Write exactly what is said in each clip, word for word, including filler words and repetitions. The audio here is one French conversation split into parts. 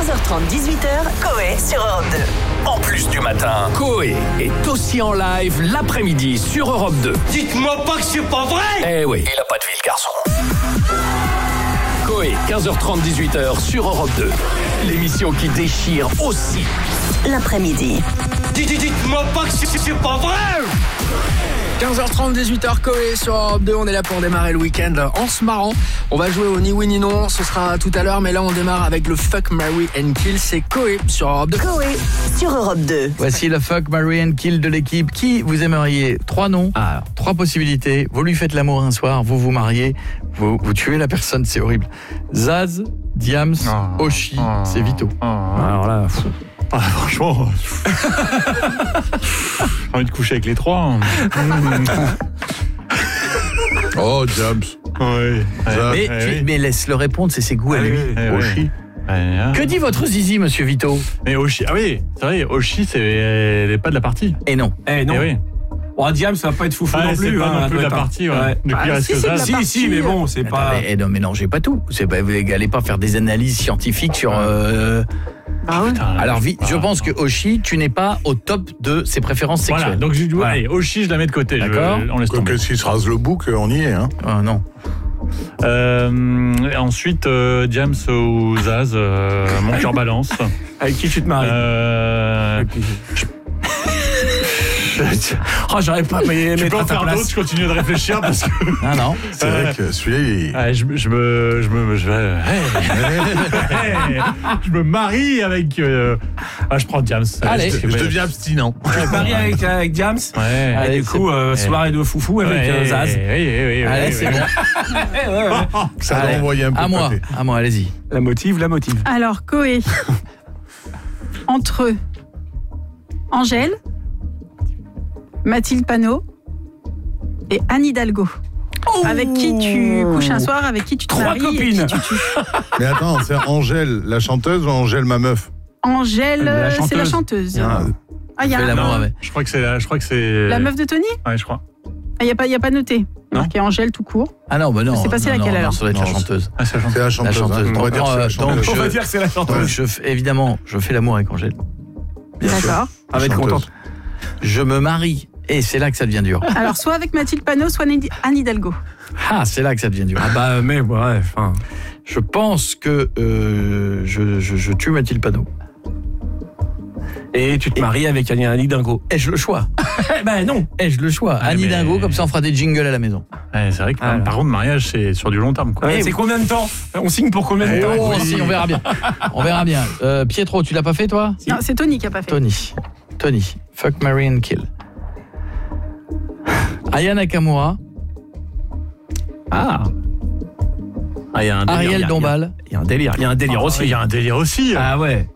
quinze heures trente, dix-huit heures, Coé sur Europe deux. En plus du matin, Coé est aussi en live l'après-midi sur Europe deux. Dites-moi pas que c'est pas vrai! Eh oui, il a pas de vie le garçon. Coé, quinze heures trente, dix-huit heures sur Europe deux. L'émission qui déchire aussi l'après-midi. Dites-moi pas que c'est, c'est pas vrai! quinze heures trente, dix-huit heures, Coé sur Europe deux. On est là pour démarrer le week-end en se marrant. On va jouer au ni oui ni non, ce sera tout à l'heure. Mais là, on démarre avec le Fuck, Marry and Kill. C'est Coé sur Europe deux. Coé sur Europe deux. Voici le Fuck, Marry and Kill de l'équipe. Qui vous aimeriez? Trois noms, Ah. trois possibilités. Vous lui faites l'amour un soir, vous vous mariez, vous, vous tuez la personne, c'est horrible. Zaz, Diams, Oh. Oshi, Oh. c'est Vito. Oh. Alors là, fou. Ah, franchement, j'ai envie de coucher avec les trois. Oh, James. Oui. Mais, tu- mais laisse-le répondre, c'est ses goûts à lui. Oshi. Que dit votre zizi, monsieur Vito? Mais Oshi, ah oui, c'est vrai, Oshi, c'est, elle est pas de la partie. Et non. Eh non. Eh oui. Bon, Diam, ça va pas être foufou Ah, non c'est plus. pas hein, non plus doit la être un- partie, ouais. Ouais. Donc, il Ah, reste si, que c'est ça. de la Si, si, mais bon, c'est pas. Attendez, eh, non, mélangez pas tout. C'est pas, vous n'allez pas faire des analyses scientifiques sur. euh, Ah ouais. Putain, Alors, vi- je ah, pense non. que Oshi, tu n'es pas au top de ses préférences sexuelles. Voilà, donc je dis, Voilà. allez, Oshi, je la mets de côté. je- D'accord. On laisse Comme tomber. que s'il se rase le bouc, on y est. Hein. Ah, non. Euh, et ensuite, euh, Diams ou Zaz, euh, mon cœur balance. Avec qui tu te maries? Euh, Oh, j'aurais pas payé tu mettre peux à en ta faire place. d'autres, je continue de réfléchir parce que Ah non. C'est vrai que celui-là, il... ah, je, je me, je me, je, hey, hey, je me marie avec. Euh, ah, je prends Diams. Allez. je, je deviens abstinent. Tu te maries avec, avec Diams? Ouais. Et Allez, du coup, euh, c'est- soirée de foufou avec Ouais, euh, Zaz. Oui, oui, oui, Allez, oui, c'est oui. bon. Ça Allez. va envoyer un peu À de moi, pâté. à moi, allez-y. La motive, la motive. Alors, Coé. Entre Angèle, Mathilde Panot et Anne Hidalgo. Avec qui tu couches un soir, avec qui tu te Trois maries et copines. qui tu tues. Mais attends, c'est Angèle, la chanteuse ou Angèle, ma meuf? Angèle, La euh, c'est la chanteuse. chanteuse. Ah. Ah, il y a Fais un- l'amour Non, avec. je crois que c'est la, je crois que c'est. la meuf de Tony? Ouais, je crois. Il n'y a, pas- y a pas noté. Non. Marqué Angèle tout court. Ah non, bah non. Je sais pas c'est non, laquelle, non, alors. non, ça doit être la Non, chanteuse. Ah, c'est la chanteuse. C'est la chanteuse. La chanteuse. hein. On va dire que c'est la Donc, chanteuse. euh, On va dire que c'est la Donc, chanteuse. je f- évidemment, je fais l'amour avec Angèle. Bien sûr. D'accord. Elle va être Chanteuse. contente. Je me marie. Et c'est là que ça devient dur. Alors, soit avec Mathilde Panot, soit Anne Hidalgo. Ah, c'est là que ça devient dur. Ah bah, mais ouais, enfin. Je pense que euh, je, je, je tue Mathilde Panot. Et tu te maries avec Annie Annie Dingo. Ai-je le choix? Eh ben non. Ai-je le choix? Ah, Annie mais- Dingo, comme ça on fera des jingles à la maison. Ouais, c'est vrai que Ah, par contre, mariage, c'est sur du long terme, quoi. Ouais, c'est combien de temps? On signe pour combien de temps? Oh, oui. si, on verra bien. On verra bien. Euh, Pietro, tu l'as pas fait toi? Non, c'est Tony qui a pas fait. Tony. Tony. Fuck, marry and kill. Aya Nakamura, Ah. Ah, il y a un délire. Ariel il y a- Dombal, Il y a un délire. Il y a un délire Ah, aussi. Il y a un délire aussi. Ah ouais.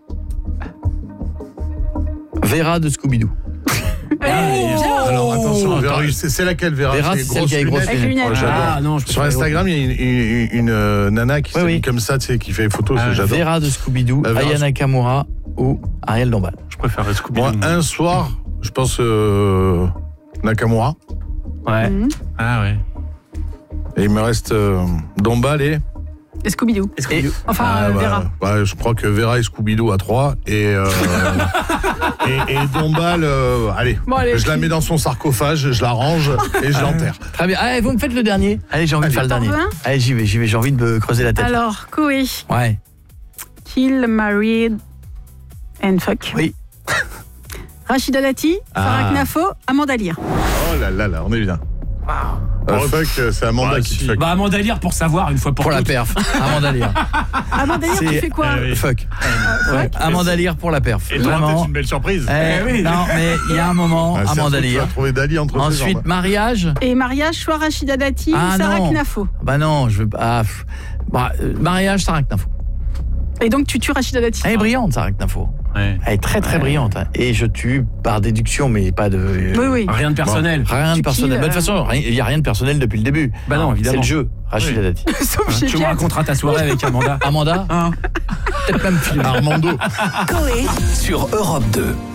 Vera de Scooby-Doo. Alors attention, Oh, Vera, attends. c'est c'est laquelle Vera? Vera, les c'est celle qui a les grosses lunettes. Avec lunettes. Oh, j'adore. Ah non, je Sur préfère- Instagram, il y a une, une, une, euh, nana qui Oui, s'est oui. mis comme ça, tu sais, qui fait les photos, Ah, c'est- j'adore. Vera de Scooby-Doo, Ah, Vera. Aya Nakamura ou Ariel Dombal. Je préfère Scooby. Moi, un soir, je pense euh, Nakamura, Ouais. Mhm. Ah ouais. et il me reste euh, Dombal et... Et Scooby-Doo. Et Enfin, Ah, euh, bah, Vera. bah, je crois que Vera et Scooby-Doo à trois, et, euh, et, et Dombal, euh, allez, Bon, allez, je la qui- mets dans son sarcophage, je la range et je l'enterre. très bien. Allez, vous me faites le dernier. Allez, j'ai envie de faire le T'en dernier. veux un Allez, j'y vais, j'y vais. J'ai envie de me creuser la tête. Alors, Coé. Ouais. Kill, married and fuck. Oui. Rachida Dati, Farah Ah. Knafo, Amanda Lear. Oh là là là, on est bien. Euh, Oh, fuck, euh, c'est Amanda ouais, qui si. fuck. Bah, Amanda Lear pour savoir une fois pour, Pour la toutes. perf. Amanda Lear. Amanda Lear, tu C'est- fais quoi? euh, oui. Fuck. Ouais. Amanda Lear pour la perf. Et toi, Vraiment. peut-être une belle surprise. Eh, Eh oui. Non, mais il y a un moment, Ah, c'est un Amanda truc, tu vas Lear. trouver Dali entre ses Ensuite, jambes. mariage. Et mariage, soit Rachida Dati Ah, ou Sarah non. Knafo. Bah non, je veux pas. ah, pff. Bah, euh, mariage, Sarah Knafo. Et donc, tu tues Rachida Dati. Elle est brillante, Sarah Knafo. Ouais. Elle est très très brillante. hein. Et je tue par déduction, mais pas de. Oui, oui. Rien de personnel. Rien de Tu personnel. kills, Bah, de toute euh, façon, rien- il n'y a rien de personnel depuis le début. Bah non, C'est évidemment. le jeu, Rachida Oui. Dati. Sauf chez Tu me Piet. raconteras ta soirée avec Amanda. Amanda, Hein peut-être même film. Armando. Coé sur Europe deux.